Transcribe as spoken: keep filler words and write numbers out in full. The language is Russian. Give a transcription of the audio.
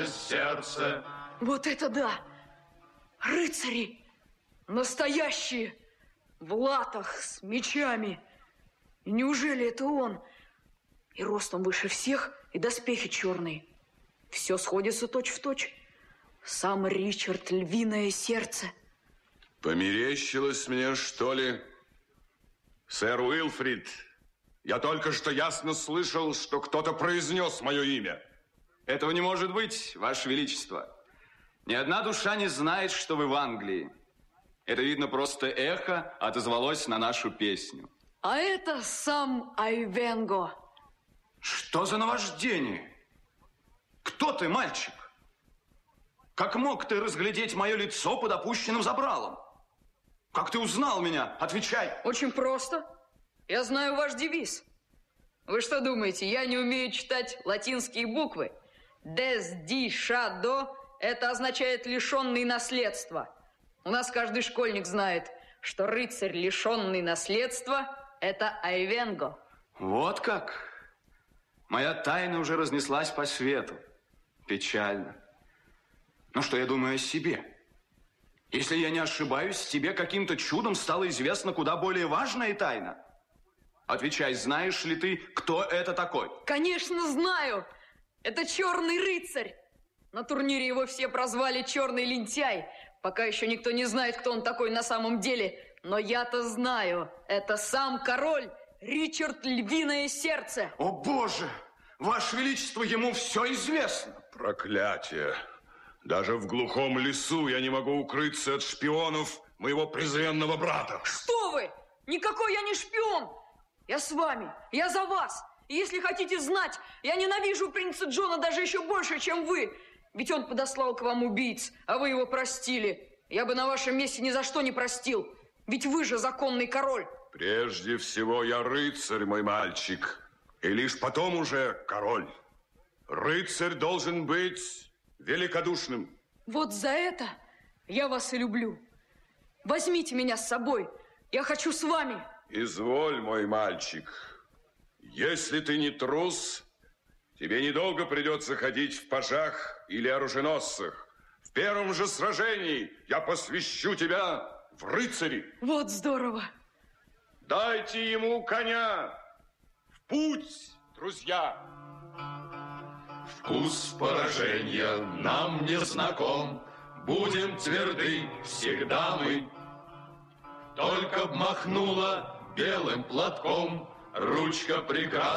сердце. Вот это да! Рыцари! Настоящие! В латах, с мечами. И неужели это он? И ростом выше всех, и доспехи черные. Все сходится точь-в-точь. Сам Ричард, львиное сердце. Померещилось мне, что ли? Сэр Уилфрид, я только что ясно слышал, что кто-то произнес мое имя. Этого не может быть, Ваше Величество. Ни одна душа не знает, что вы в Англии. Это, видно, просто эхо отозвалось на нашу песню. А это сам Айвенго. Что за наваждение? Кто ты, мальчик? Как мог ты разглядеть мое лицо под опущенным забралом? Как ты узнал меня? Отвечай. Очень просто. Я знаю ваш девиз. Вы что думаете, я не умею читать латинские буквы? Des di shado – это означает лишенный наследства. У нас каждый школьник знает, что рыцарь, лишенный наследства – это Айвенго. Вот как? Моя тайна уже разнеслась по свету. Печально. Но что я думаю о себе? Если я не ошибаюсь, тебе каким-то чудом стало известна куда более важная тайна. Отвечай, знаешь ли ты, кто это такой? Конечно, знаю. Это черный рыцарь. На турнире его все прозвали черный лентяй. Пока еще никто не знает, кто он такой на самом деле. Но я-то знаю. Это сам король Ричард Львиное Сердце. О, Боже! Ваше Величество, ему все известно. Проклятие. Даже в глухом лесу я не могу укрыться от шпионов моего презренного брата. Что вы? Никакой я не шпион. Я с вами. Я за вас. И если хотите знать, я ненавижу принца Джона даже еще больше, чем вы. Ведь он подослал к вам убийц, а вы его простили. Я бы на вашем месте ни за что не простил. Ведь вы же законный король. Прежде всего я рыцарь, мой мальчик. И лишь потом уже король. Рыцарь должен быть великодушным. Вот за это я вас и люблю. Возьмите меня с собой. Я хочу с вами. Изволь, мой мальчик. Если ты не трус, тебе недолго придется ходить в пажах или оруженосцах. В первом же сражении я посвящу тебя в рыцари. Вот здорово. Дайте ему коня. В путь, друзья. Вкус поражения нам не знаком. Будем тверды всегда мы. Только б махнула белым платком ручка прекрасна.